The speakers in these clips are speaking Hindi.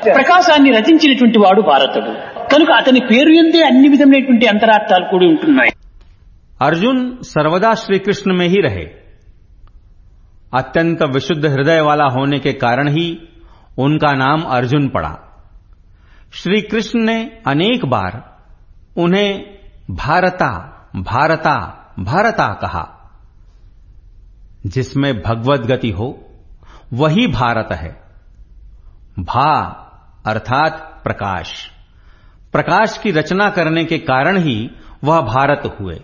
ప్రకాశాన్ని రచించినటువంటి వాడు భారతుడు కనుక అతని పేరు యందే అన్ని విధమైనటువంటి అంతరార్థాలు కూడి ఉంటున్నాయి. अर्जुन सर्वदा श्री कृष्ण में ही रहे. अत्यंत विशुद्ध हृदय वाला होने के कारण ही उनका नाम अर्जुन पड़ा. श्री कृष्ण ने अनेक बार उन्हें भारता भारता भारता कहा. जिसमें भगवत गति हो वही भारत है. भा अर्थात प्रकाश. प्रकाश की रचना करने के कारण ही वह भारत हुए.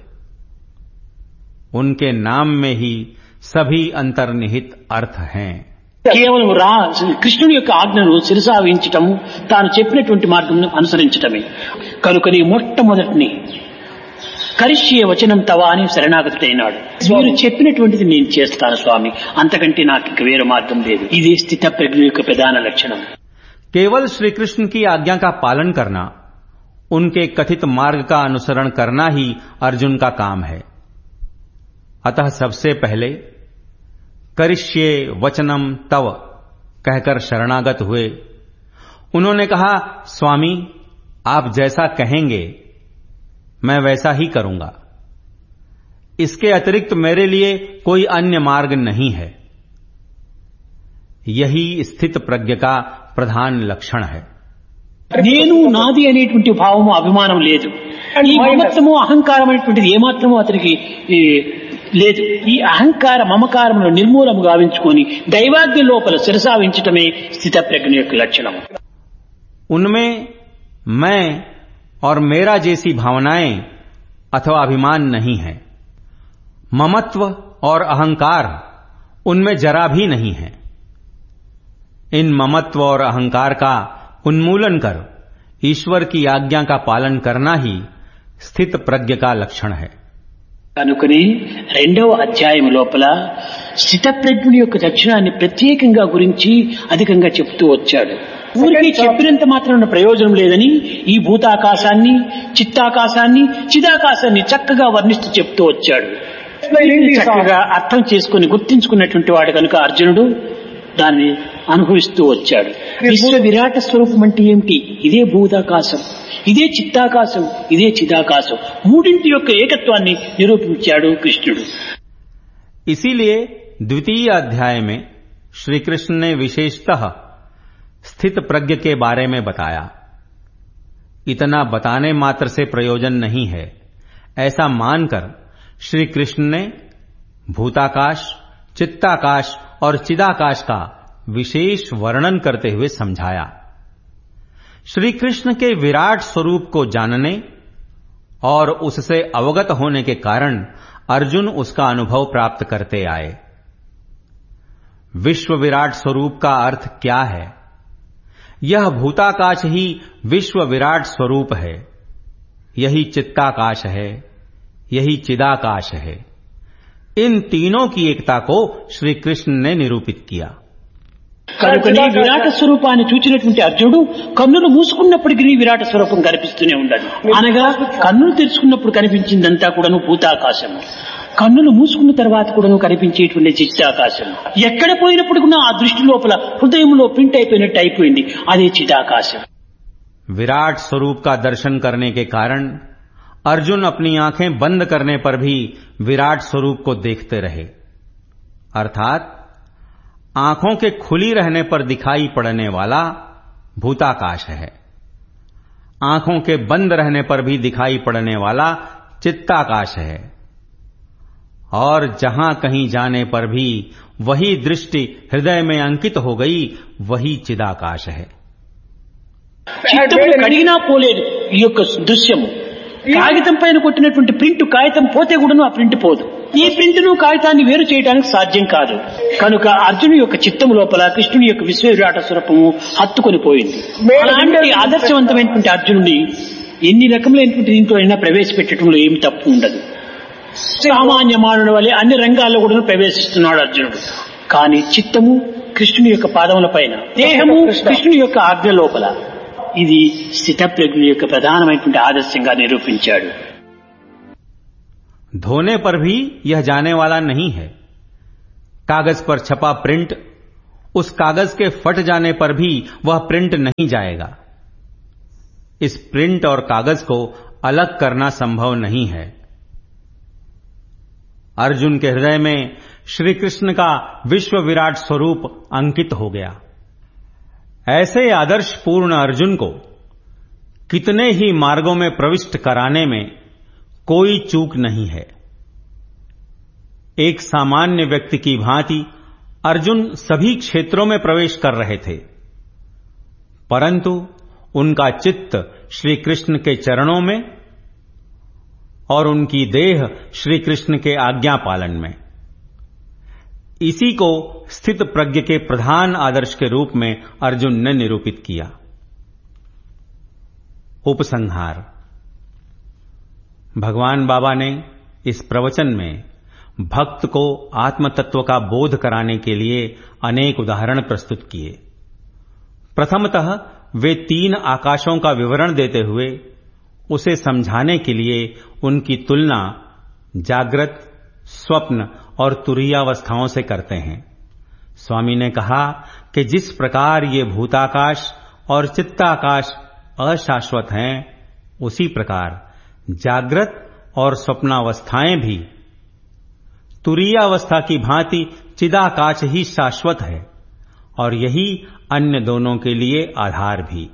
उनके नाम में ही सभी अंतर्निहित अर्थ हैं. కేవలం కృష్ణుని యొక్క ఆజ్ఞను శిరసావించటము తాను చెప్పినటువంటి మార్గంను అనుసరించటమే. కనుకని మొట్టమొదటిని కరిష్యే వచనం తవా అని శరణాగతుడైనాడు. మీరు చెప్పినటువంటిది నేను చేస్తాను స్వామి, అంతకంటే నాకు ఇక వేరే మార్గం లేదు. ఇది స్థిత ప్రజ్ఞ యొక్క ప్రధాన లక్షణం. केवल श्री कृष्ण की आज्ञा का पालन करना, उनके कथित मार्ग का अनुसरण करना ही अर्जुन का काम है. अतः सबसे पहले करिष्ये वचनम तव कहकर शरणागत हुए. उन्होंने कहा, स्वामी आप जैसा कहेंगे मैं वैसा ही करूंगा. इसके अतिरिक्त मेरे लिए कोई अन्य मार्ग नहीं है. यही स्थित प्रज्ञ का प्रधान लक्षण है. నేను నాది అనేటువంటి భావము అభిమానం లేదు. ఈ మమత్వము అహంకారం అనేటువంటిది ఏమాత్రము అతనికి లేదు. ఈ అహంకార మమకారమును నిర్మూలము గావించుకొని దైవాజ్ఞ లోపల శిరసావించటమే స్థిత ప్రజ్ఞ యొక్క లక్షణం. उनमें मैं और मेरा जैसी भावनाएं अथवा अभिमान नहीं है. ममत्व और अहंकार उनमें जरा भी नहीं है. इन ममत्व और अहंकार का उन्मूलन कर ईश्वर की आज्ञा का पालन करना ही स्थित प्रज्ञ का लक्षण है. కనుకని రెండవ అధ్యాయం లోపల స్థిత ప్రజ్ఞ యొక్క లక్షణాన్ని ప్రత్యేకంగా గురించి అధికంగా చెప్తూ వచ్చాడు. ఊరికి చెప్పినంత మాత్రం ప్రయోజనం లేదని ఈ భూతాకాశాన్ని, చిత్తాకాశాన్ని, చిదాకాశాన్ని చక్కగా వర్ణిస్తూ చెప్తూ వచ్చాడు. చక్కగా అర్థం చేసుకుని గుర్తించుకున్నటువంటి వాడు కనుక అర్జునుడు దాన్ని అనుభవిస్తూ వచ్చాడు. విశ్వ విరాట స్వరూపం అంటే ఏమిటి? ఇదే భూతాకాశం, ఇదే చిత్తాకాశం, ఇదే చిదాకాశం. మూడింటి యొక్క ఏకత్వాన్ని నిరూపించాడు కృష్ణుడు. इसीलिए द्वितीय अध्याय में श्री कृष्ण ने विशेषतः स्थित प्रज्ञ के बारे में बताया. इतना बताने मात्र से प्रयोजन नहीं है, ऐसा मानकर श्री कृष्ण ने भूताकाश, चित्ताकाश और चिदाकाश का विशेष वर्णन करते हुए समझाया. श्री कृष्ण के विराट स्वरूप को जानने और उससे अवगत होने के कारण अर्जुन उसका अनुभव प्राप्त करते आए. विश्व विराट स्वरूप का अर्थ क्या है? यह भूताकाश ही विश्व विराट स्वरूप है. यही चित्ताकाश है, यही चिदाकाश है. इन तीनों की एकता को श्री कृष्ण ने निरूपित किया. కనుకని విరాట స్వరూపాన్ని చూచినటువంటి అర్జునుడు కన్నులు మూసుకున్నప్పటికీ విరాట స్వరూపం కనిపిస్తూనే ఉండదు. అనగా కన్నులు తెరుచుకున్నప్పుడు కనిపించిందంతా కూడాను భూతాకాశం, కన్నులు మూసుకున్న తర్వాత కూడాను కనిపించేటువంటి చిత్తాకాశం. ఎక్కడ పోయినప్పుడు కూడా ఆ దృష్టి లోపల హృదయంలో ప్రింట్ అయిపోయినట్టు అయిపోయింది, అదే చిదాకాశం. विराट स्वरूप का दर्शन करने के कारण अर्जुन अपनी आंखें बंद करने पर भी विराट स्वरूप को देखते रहे. अर्थात आंखों के खुली रहने पर दिखाई पड़ने वाला भूताकाश है, आंखों के बंद रहने पर भी दिखाई पड़ने वाला चित्ताकाश है, और जहां कहीं जाने पर भी वही दृष्टि हृदय में अंकित हो गई, वही चिदाकाश है. చిత్తమును కడిగినా పోలేదు ఈ యొక్క దృశ్యము. కాగితం పైన కొట్టినటువంటి ప్రింట్ కాగితం పోతే కూడాను ఆ ప్రింట్ పోదు. ఈ ప్రింట్ ను కాగితాన్ని వేరు చేయడానికి సాధ్యం కాదు. కనుక అర్జును యొక్క చిత్తము లోపల కృష్ణుని యొక్క విశ్వ విరాట స్వరూపము హత్తుకొని పోయింది. అలాంటి ఆదర్శవంతమైనటువంటి అర్జునుని ఎన్ని రకములైనటువంటి దీంట్లో అయినా ప్రవేశపెట్టడంలో ఏమి తప్పు ఉండదు. సామాన్య మానవుల వలె అన్ని రంగాల్లో కూడా ప్రవేశిస్తున్నాడు అర్జునుడు. కానీ చిత్తము కృష్ణుని యొక్క పాదముల పైన, దేహము కృష్ణుని యొక్క ఆజ్ఞ లోపల. ఇది స్థిత ప్రజ్ఞ యొక్క ప్రధానమైనటువంటి ఆదర్శంగా నిరూపించాడు. धोने पर भी यह जाने वाला नहीं है. कागज पर छपा प्रिंट उस कागज के फट जाने पर भी वह प्रिंट नहीं जाएगा। इस प्रिंट और कागज को अलग करना संभव नहीं है। अर्जुन के हृदय में श्री कृष्ण का विश्व विराट स्वरूप अंकित हो गया। ऐसे आदर्श पूर्ण अर्जुन को कितने ही मार्गों में प्रविष्ट कराने में कोई चूक नहीं है। एक सामान्य व्यक्ति की भांति अर्जुन सभी क्षेत्रों में प्रवेश कर रहे थे, परंतु उनका चित्त श्री कृष्ण के चरणों में और उनकी देह श्री कृष्ण के आज्ञा पालन में। इसी को स्थित प्रज्ञ के प्रधान आदर्श के रूप में अर्जुन ने निरूपित किया। उपसंहार। भगवान बाबा ने इस प्रवचन में भक्त को आत्म तत्व का बोध कराने के लिए अनेक उदाहरण प्रस्तुत किए। प्रथमतः वे 3 आकाशों का विवरण देते हुए उसे समझाने के लिए उनकी तुलना जागृत, स्वप्न और तुरीयावस्थाओं से करते हैं। स्वामी ने कहा कि जिस प्रकार ये भूताकाश और चित्ताकाश अशाश्वत हैं, उसी प्रकार जागृत और स्वप्नावस्थाएं भी तुरीयावस्था की भांति चिदाकाश ही शाश्वत है और यही अन्य दोनों के लिए आधार भी।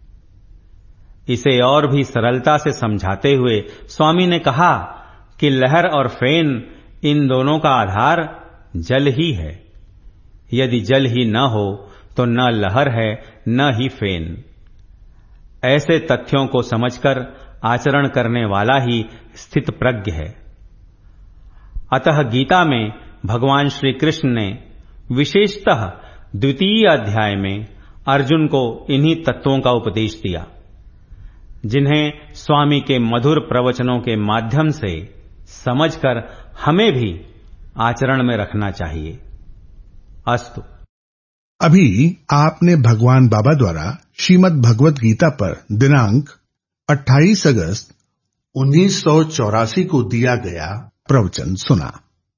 इसे और भी सरलता से समझाते हुए स्वामी ने कहा कि लहर और फेन, इन दोनों का आधार जल ही है। यदि जल ही न हो तो न लहर है न ही फेन। ऐसे तथ्यों को समझकर आचरण करने वाला ही स्थित प्रज्ञ है। अतः गीता में भगवान श्री कृष्ण ने विशेषतः द्वितीय अध्याय में अर्जुन को इन्हीं तत्वों का उपदेश दिया, जिन्हें स्वामी के मधुर प्रवचनों के माध्यम से समझकर हमें भी आचरण में रखना चाहिए। अस्तु। अभी आपने भगवान बाबा द्वारा श्रीमद् भगवत गीता पर दिनांक 28 अगस्त 1984 को दिया गया प्रवचन सुना।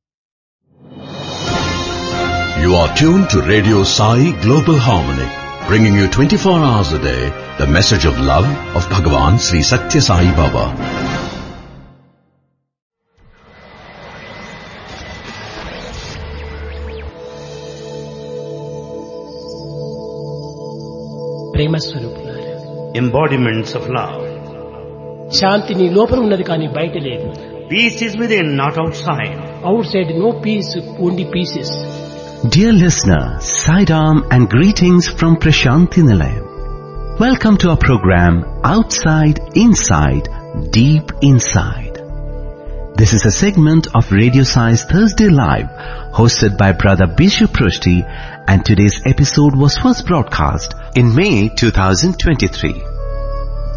You are tuned to Radio Sai Global Harmony, bringing you 24 hours a day the message of love of Bhagavan Sri Satya Sai Baba. ప్రేమ స్వరూపులారా, embodiments of love. శాంతి నీ లోపల ఉన్నది కానీ బయట లేదు. Peace is within, not outside. Out side no piece, only pieces. Dear listener, Saidam and greetings from Prashanti Nilayam. Welcome to our program Outside, Inside, Deep Inside. This is a segment of Radio Sai's Thursday Live, hosted by Brother Bishu Prushti, and today's episode was first broadcast in May 2023.